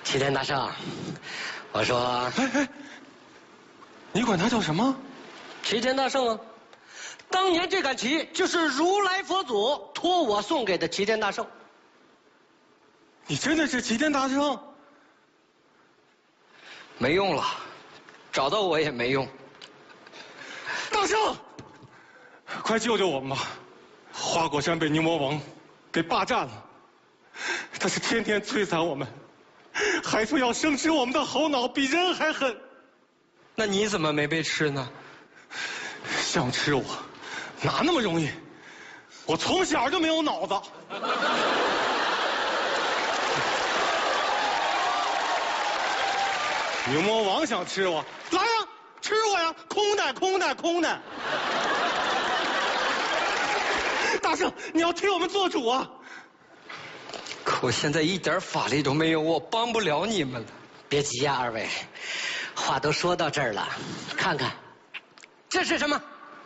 齐天大圣，我说， 你管他叫什么？ 齐天大圣啊！当年这杆旗就是如来佛祖托我送给的齐天大圣。 你真的是齐天大圣？ 没用了，找到我也没用。 大圣，快救救我们吧！花果山被牛魔王给霸占了，他是天天摧残我们，还说要生吃我们的猴脑，比人还狠。 那你怎么没被吃呢？ 想吃我，哪那么容易？我从小就没有脑子。牛魔王想吃我，来呀，吃我呀！空的，空的，空的。大圣，你要替我们做主啊！ 可我现在一点法力都没有，我帮不了你们了。 别急呀，二位，话都说到这儿了，看看，这是什么？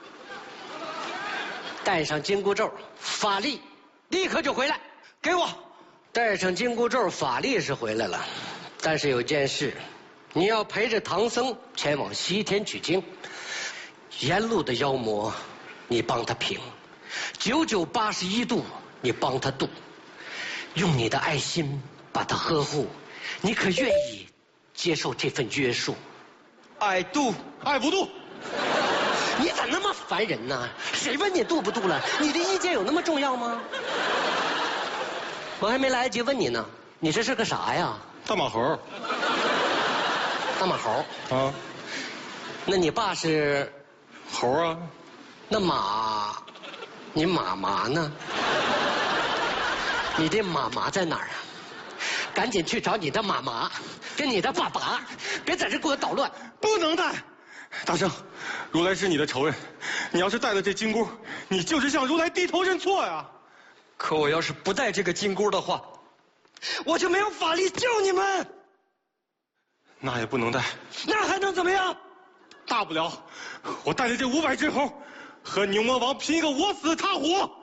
带上紧箍咒，法力立刻就回来。 给我， 带上紧箍咒，法力是回来了，但是有件事，你要陪着唐僧前往西天取经，沿路的妖魔，你帮他平，9981度你帮他渡，用你的爱心把他呵护，你可愿意接受这份约束？ 爱渡， 爱不渡。 你咋那么烦人呢？谁问你渡不渡了？你的意见有那么重要吗？我还没来得及问你呢，你这是个啥呀？ 大马猴。 大马猴啊？ 那你爸是猴啊？ 那马，你妈妈呢？你的妈妈在哪儿啊？赶紧去找你的妈妈，跟你的爸爸，别在这给我捣乱。 不能带。大圣，如来是你的仇人，你要是带了这金箍，你就是向如来低头认错呀。 可我要是不带这个金箍的话，我就没有法力救你们。 那也不能带。 那还能怎么样？ 大不了，我带着这500只猴，和牛魔王拼一个我死他活。